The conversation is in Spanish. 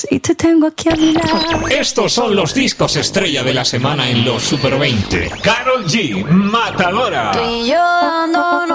Y te tengo aquí a mi lado. Estos son los discos estrella de la semana en los Super 20. Karol G, Matadora. Tú y yo dándonos